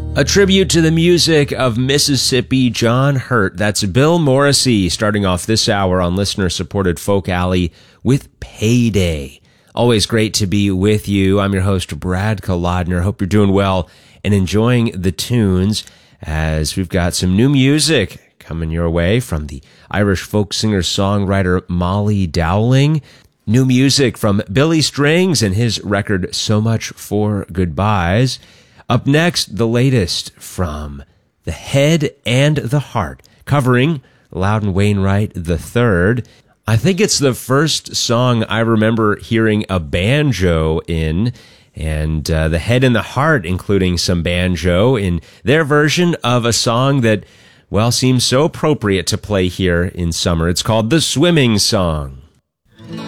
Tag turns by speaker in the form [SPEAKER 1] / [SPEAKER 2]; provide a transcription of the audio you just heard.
[SPEAKER 1] A tribute to the music of Mississippi John Hurt. That's Bill Morrissey, starting off this hour on listener-supported Folk Alley with Payday. Always great to be with you. I'm your host, Brad Kolodner. Hope you're doing well and enjoying the tunes as we've got some new music coming your way from the Irish folk singer-songwriter Molly Dowling. New music from Billy Strings and his record So Much for Goodbyes. Up next, the latest from The Head and the Heart, covering Loudon Wainwright III. I think it's the first song I remember hearing a banjo in, and The Head and the Heart including some banjo in their version of a song that, well, seems so appropriate to play here in summer. It's called The Swimming Song.